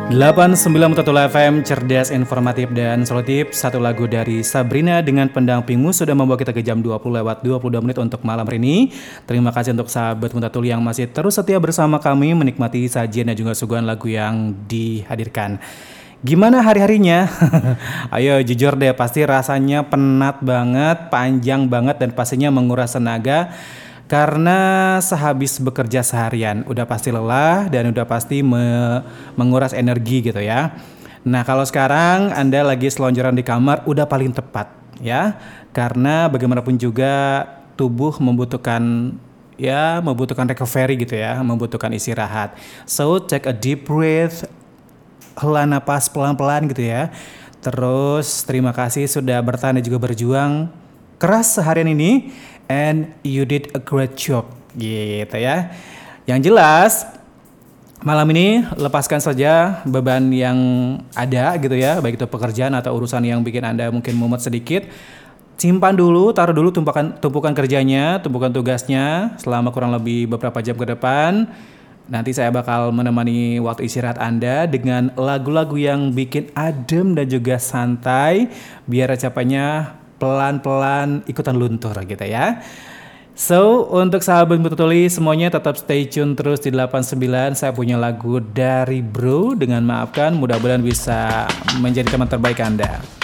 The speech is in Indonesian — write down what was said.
89.1 FM, cerdas, informatif, dan solutif. Satu lagu dari Sabrina dengan pendampingmu sudah membawa kita ke jam 20 lewat 22 menit untuk malam hari ini. Terima kasih untuk sahabat Mutatul yang masih terus setia bersama kami menikmati sajian dan juga suguhan lagu yang dihadirkan. Gimana hari-harinya? Ayo jujur deh, pasti rasanya penat banget, panjang banget, dan pastinya menguras tenaga. Karena sehabis bekerja seharian udah pasti lelah dan udah pasti menguras energi gitu ya. Nah kalau sekarang Anda lagi selonjoran di kamar udah paling tepat ya. Karena bagaimanapun juga tubuh membutuhkan recovery gitu ya, membutuhkan istirahat. So take a deep breath, hela napas pelan-pelan gitu ya. Terus terima kasih sudah bertahan dan juga berjuang keras seharian ini, and you did a great job gitu ya. Yang jelas malam ini lepaskan saja beban yang ada gitu ya, baik itu pekerjaan atau urusan yang bikin Anda mungkin mumet sedikit. Simpan dulu, taruh dulu tumpukan kerjanya, tumpukan tugasnya selama kurang lebih beberapa jam ke depan. Nanti saya bakal menemani waktu istirahat Anda dengan lagu-lagu yang bikin adem dan juga santai, biar capeknya pelan-pelan ikutan luntur gitu ya. So, untuk sahabat Betutuli semuanya tetap stay tune terus di 89. Saya punya lagu dari Bro dengan Maafkan, mudah-mudahan bisa menjadi teman terbaik Anda.